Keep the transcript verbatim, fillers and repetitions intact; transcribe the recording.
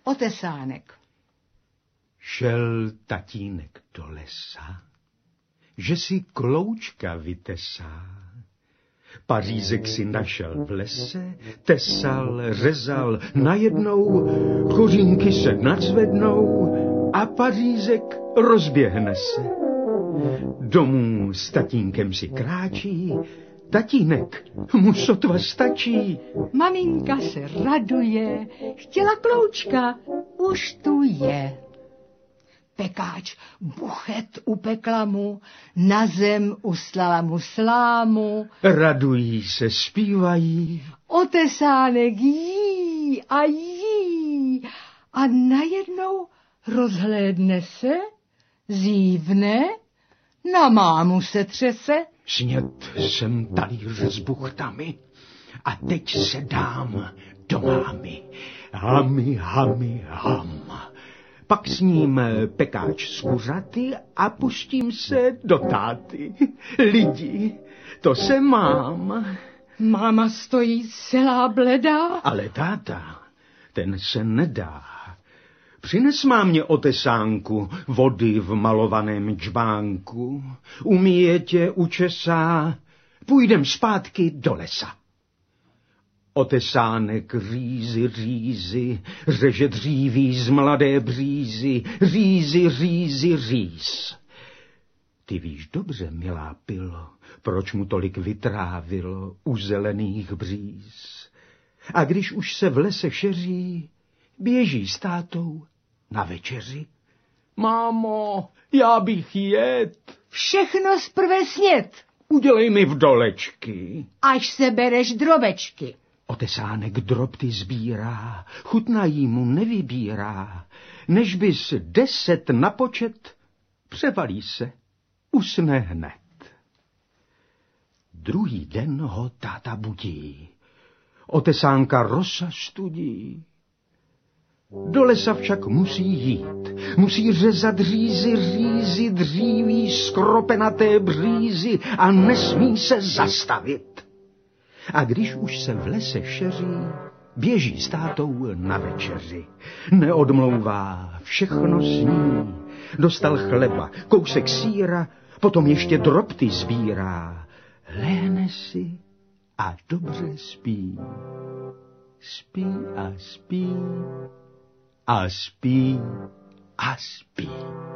Otesánek. Šel tatínek do lesa, že si kloučka vytesá. Pařízek si našel v lese, tesal, řezal, najednou kořínky se nadzvednou a Pařízek rozběhne se. Domů s tatínkem si kráčí, tatínek mu sotva stačí. Maminka se raduje, chtěla kloučka, už tu je. Pekáč buchet upekla mu, na zem uslala mu slámu. Radují se, zpívají. Otesánek jí a jí a najednou rozhlédne se, zívne, na mámu se třese. Sněd jsem talíř s buchtami a teď se dám do mámy. Hami, hami, ham. Pak s ním pekáč z kuřaty a pustím se do táty. Lidi, to se mám. Máma stojí celá bledá. Ale táta, ten se nedá. Přines mámě otesánku vody v malovaném džbánku. Umije tě, učesá, půjdem zpátky do lesa. Otesánek řízy, řízy, řeže dříví z mladé břízy, řízy, řízy, říz. Ty víš dobře, milá pilo, proč mu tolik vytrávilo u zelených bříz. A když už se v lese šeří, běží s tátou na večeři. Mámo, já bych jet. Všechno zprve snět. Udělej mi vdolečky. Až se bereš drobečky. Otesánek drobty sbírá, chutnají mu nevybírá. Než bys deset na počet, převalí se, usne hned. Druhý den ho táta budí, otesánka rosa studí. Do lesa však musí jít, musí řezat řízy, řízy, dříví skropenaté břízy a nesmí se zastavit. A když už se v lese šeří, běží s tátou na večeři. Neodmlouvá, všechno sní. Dostal chleba, kousek sýra, potom ještě drobty sbírá. Lehne si a dobře spí. Spí a spí a spí a spí.